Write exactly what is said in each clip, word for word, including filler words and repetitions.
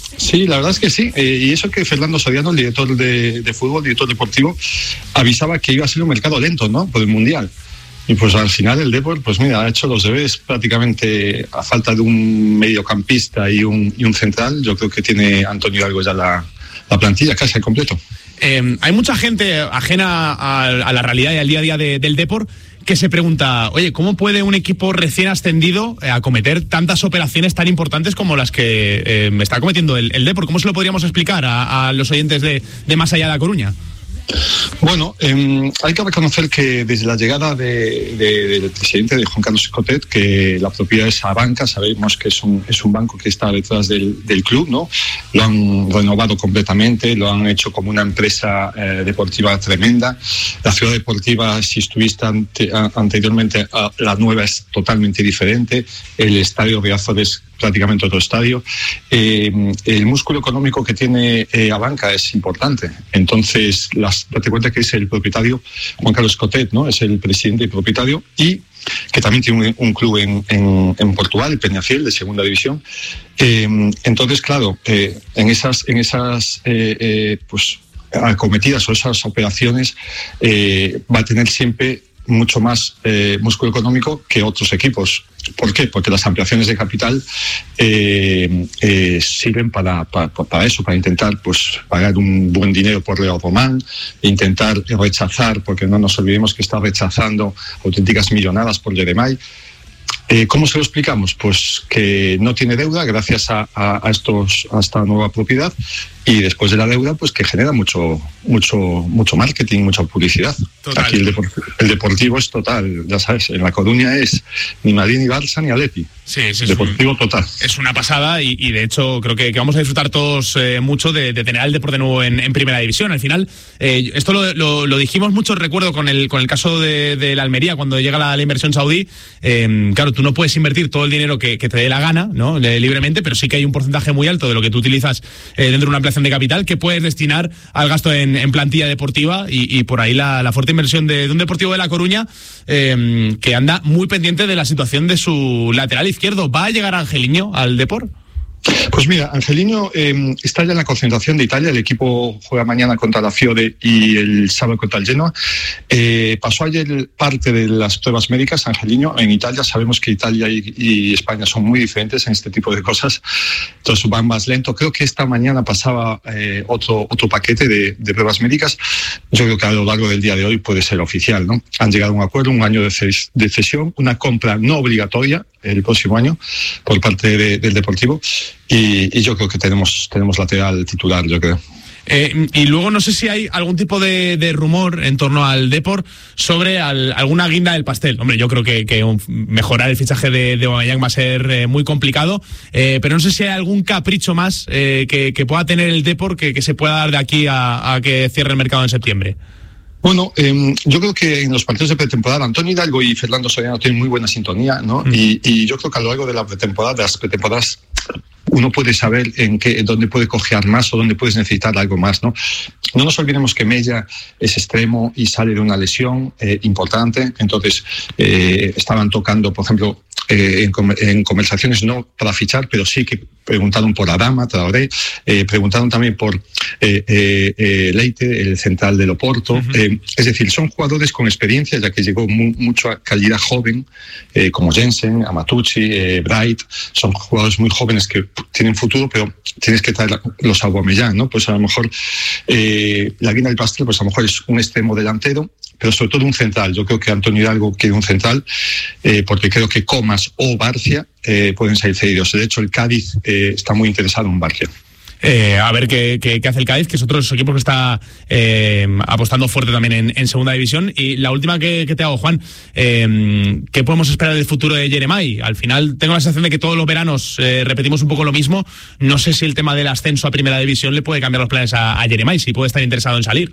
Sí, la verdad es que sí. Eh, y eso que Fernando Soriano, el director de, de fútbol, director deportivo, avisaba que iba a ser un mercado lento, ¿no? Por el Mundial. Y pues al final el Depor, pues mira, ha hecho los deberes prácticamente a falta de un mediocampista y un, y un central. Yo creo que tiene Antonio Hidalgo ya la, la plantilla casi al completo. Eh, hay mucha gente ajena a, a la realidad y al día a día de, del Depor que se pregunta, oye, ¿cómo puede un equipo recién ascendido eh, acometer tantas operaciones tan importantes como las que eh, está cometiendo el, el Depor? ¿Cómo se lo podríamos explicar a, a los oyentes de, de Más Allá de La Coruña? Bueno, eh, hay que reconocer que desde la llegada de, de, del presidente, de Juan Carlos Escotet, que la propiedad es Abanca, sabemos que es un, es un banco que está detrás del, del club, ¿no? Lo han renovado completamente, lo han hecho como una empresa eh, deportiva tremenda. La ciudad deportiva, si estuviste ante, a, anteriormente, a, la nueva es totalmente diferente. El estadio Riazor es prácticamente otro estadio. Eh, el músculo económico que tiene eh, Abanca es importante. Entonces, las, date cuenta que es el propietario, Juan Carlos Escotet, ¿no? Es el presidente y propietario, y que también tiene un, un club en, en, en Portugal, el Peñafiel, de segunda división. Eh, entonces, claro, eh, en esas, en esas eh, eh, pues, acometidas o esas operaciones eh, va a tener siempre mucho más eh, músculo económico que otros equipos. ¿Por qué? Porque las ampliaciones de capital eh, eh, sirven para, para, para eso, para intentar pues pagar un buen dinero por Leo Román, intentar rechazar, porque no nos olvidemos que está rechazando auténticas millonadas por Yeremay. Eh, ¿Cómo se lo explicamos? Pues que no tiene deuda gracias a, a, a, estos, a esta nueva propiedad, y después de la deuda, pues que genera mucho mucho mucho marketing, mucha publicidad. Total. Aquí el, depor- el deportivo es total, ya sabes, en La Coruña es ni Madrid, ni Barça, ni Atleti. Sí, sí, deportivo es un, total. Es una pasada y, y de hecho creo que, que vamos a disfrutar todos eh, mucho de, de tener al Depor de nuevo en, en primera división. Al final, eh, esto lo, lo, lo dijimos mucho, recuerdo, con el con el caso de, de la Almería, cuando llega la, la inversión saudí. Eh, claro, tú no puedes invertir todo el dinero que, que te dé la gana, ¿no? libremente, pero sí que hay un porcentaje muy alto de lo que tú utilizas eh, dentro de una ampliación de capital que puedes destinar al gasto en, en plantilla deportiva, y, y por ahí la, la fuerte inversión de, de un Deportivo de La Coruña eh, que anda muy pendiente de la situación de su lateral izquierdo. ¿Va a llegar Angeliño al Depor? Pues mira, Angeliño eh, está ya en la concentración de Italia. El equipo juega mañana contra la Fiore y el sábado contra el Genoa. Eh, pasó ayer parte de las pruebas médicas, Angeliño, en Italia. Sabemos que Italia y, y España son muy diferentes en este tipo de cosas, entonces van más lento. Creo que esta mañana pasaba eh, otro, otro paquete de, de pruebas médicas. Yo creo que a lo largo del día de hoy puede ser oficial, ¿no? Han llegado a un acuerdo, un año de, ces- de cesión, una compra no obligatoria el próximo año por parte de, del Deportivo. Y, y yo creo que tenemos, tenemos lateral titular, yo creo. Eh, y luego no sé si hay algún tipo de, de rumor en torno al Depor sobre al, alguna guinda del pastel. Hombre, yo creo que, que un, mejorar el fichaje de, de Aubameyang va a ser eh, muy complicado, eh, pero no sé si hay algún capricho más eh, que, que pueda tener el Depor que, que se pueda dar de aquí a, a que cierre el mercado en septiembre. Bueno, eh, yo creo que en los partidos de pretemporada Antonio Hidalgo y Fernando Soriano tienen muy buena sintonía, ¿no? Mm. Y, y yo creo que a lo largo de la pretemporada, de las pretemporadas, uno puede saber en qué, dónde puede cojear más o dónde puedes necesitar algo más, ¿no? No nos olvidemos que Mella es extremo y sale de una lesión eh, importante, entonces eh, estaban tocando, por ejemplo, eh, en, en conversaciones no para fichar, pero sí que preguntaron por Adama Traoré, eh, preguntaron también por eh, eh, eh, Leite, el central del Oporto. Uh-huh. Eh, es decir, son jugadores con experiencia, ya que llegó mu- mucha calidad joven, eh, como Jensen, Amatucci, eh, Bright. Son jugadores muy jóvenes que tienen futuro, pero tienes que traer los Aubameyang, ¿no? Pues a lo mejor eh, la guinda del pastel, pues a lo mejor es un extremo delantero, pero sobre todo un central. Yo creo que Antonio Hidalgo quiere un central, eh, porque creo que Comas o Barcia eh, pueden salir cedidos. De hecho, el Cádiz eh, está muy interesado en Barcia. Eh, a ver qué, qué, qué hace el Cádiz, que es otro de esos equipos que está eh, apostando fuerte también en, en segunda división. Y la última que, que te hago, Juan, eh, ¿qué podemos esperar del futuro de Yeremay? Al final tengo la sensación de que todos los veranos eh, repetimos un poco lo mismo. No sé si el tema del ascenso a primera división le puede cambiar los planes a, a Yeremay, si puede estar interesado en salir.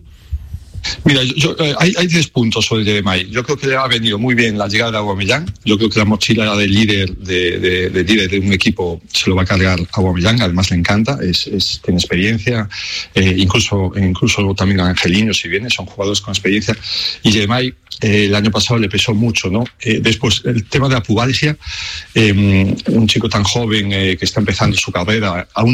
Mira, yo, eh, hay, hay tres puntos sobre Yeremay. Yo creo que le ha venido muy bien la llegada de Aubameyang. Yo creo que la mochila de líder de, de, de líder de un equipo se lo va a cargar a Aubameyang. Además le encanta, es, es, tiene experiencia. Eh, incluso, incluso también a Angeliño, si viene, son jugadores con experiencia. Y Yeremay eh, el año pasado le pesó mucho, ¿no? Eh, después, el tema de la pubalgia. Eh, un chico tan joven eh, que está empezando su carrera, aún